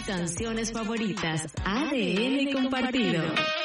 canciones favoritas. ADN compartido.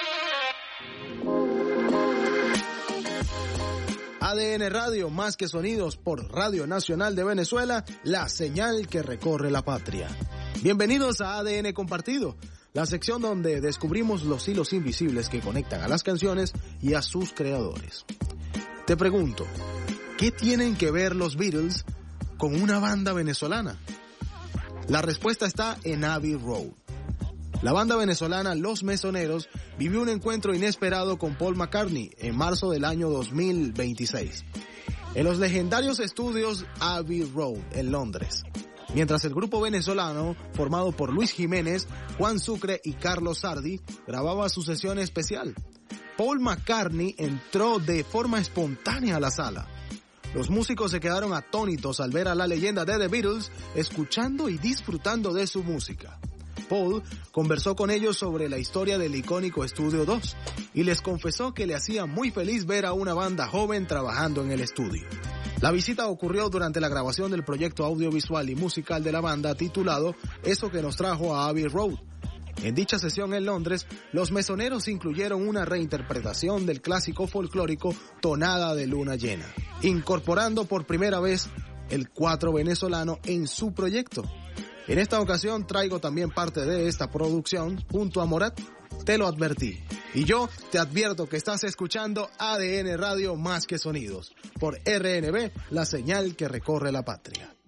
ADN Radio, más que sonidos, por Radio Nacional de Venezuela, la señal que recorre la patria. Bienvenidos a ADN Compartido, la sección donde descubrimos los hilos invisibles que conectan a las canciones y a sus creadores. Te pregunto, ¿qué tienen que ver los Beatles con una banda venezolana? La respuesta está en Abbey Road. La banda venezolana Los Mesoneros vivió un encuentro inesperado con Paul McCartney en marzo del año 2026, en los legendarios estudios Abbey Road, en Londres. Mientras el grupo venezolano, formado por Luis Jiménez, Juan Sucre y Carlos Sardi, grababa su sesión especial, Paul McCartney entró de forma espontánea a la sala. Los músicos se quedaron atónitos al ver a la leyenda de The Beatles escuchando y disfrutando de su música. Paul conversó con ellos sobre la historia del icónico Estudio 2 y les confesó que le hacía muy feliz ver a una banda joven trabajando en el estudio. La visita ocurrió durante la grabación del proyecto audiovisual y musical de la banda titulado Eso que nos trajo a Abbey Road. En dicha sesión en Londres, los Mesoneros incluyeron una reinterpretación del clásico folclórico Tonada de Luna Llena, incorporando por primera vez el cuatro venezolano en su proyecto. En esta ocasión traigo también parte de esta producción junto a Morat, Te lo advertí. Y yo te advierto que estás escuchando ADN Radio, más que sonidos, por RNB, la señal que recorre la patria.